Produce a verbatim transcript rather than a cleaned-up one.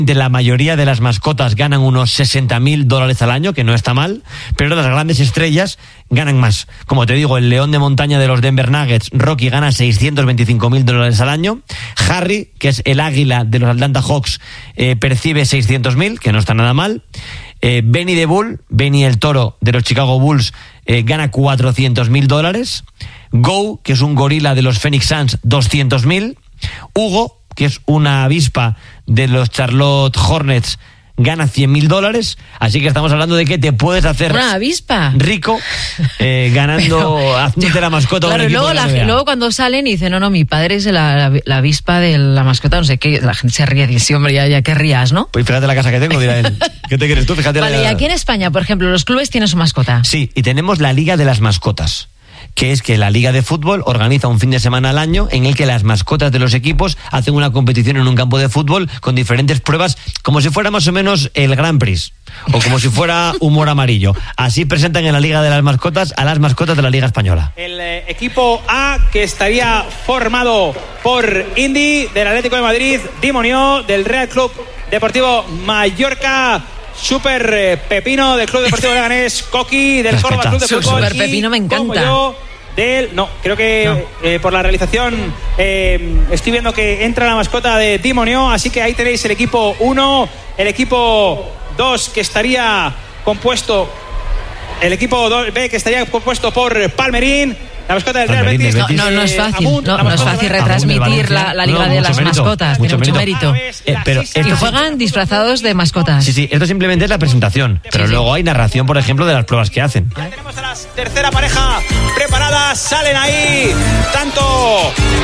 De la mayoría de las mascotas ganan unos sesenta mil dólares al año, que no está mal, pero las grandes estrellas ganan más. Como te digo, el león de montaña de los Denver Nuggets, Rocky, gana seiscientos veinticinco mil dólares al año. Harry, que es el águila de los Atlanta Hawks, eh, percibe seiscientos mil, que no está nada mal. Eh, Benny the Bull, Benny el toro de los Chicago Bulls, eh, gana cuatrocientos mil dólares. Go, que es un gorila de los Phoenix Suns, doscientos mil. Hugo, que es una avispa de los Charlotte Hornets, gana cien mil dólares. Así que estamos hablando de que te puedes hacer una avispa rico eh, ganando, haciéndote la mascota. Claro, y luego, la, luego cuando salen y dicen, no, no, mi padre es la, la, la avispa de la mascota, no sé qué, la gente se ríe y dice, sí, hombre, ya, ya querrías, ¿no? Pues fíjate la casa que tengo, dirá él. ¿Qué te quieres tú? Fíjate. Vale, la... y aquí en España, por ejemplo, los clubes tienen su mascota. Sí, y tenemos la Liga de las Mascotas, que es que la Liga de Fútbol organiza un fin de semana al año en el que las mascotas de los equipos hacen una competición en un campo de fútbol con diferentes pruebas, como si fuera más o menos el Grand Prix, o como si fuera humor amarillo. Así presentan en la Liga de las Mascotas a las mascotas de la Liga Española. El eh, equipo A, que estaría formado por Indy, del Atlético de Madrid, Dimonió, del Real Club Deportivo Mallorca, Super eh, Pepino del Club Deportivo Leganés, Coqui del Córdoba Club de Fútbol. Super Pepino me encanta. Como yo, del, no, creo que no. Eh, por la realización eh, estoy viendo que entra la mascota de Dimonió, así que ahí tenéis el equipo uno, el equipo dos que estaría compuesto, el equipo B que estaría compuesto por Palmerín, la mascota del Real Betis. No, no, no es fácil, Amunt, no, no es fácil retransmitir la, la Liga no, de las mérito, Mascotas, mucho tiene mucho mérito. Eh, pero y juegan disfrazados de mascotas. Sí, sí, esto simplemente es la presentación, pero sí, luego sí. hay narración, por ejemplo, de las pruebas que hacen. Ya tenemos a la tercera pareja preparada, salen ahí, tanto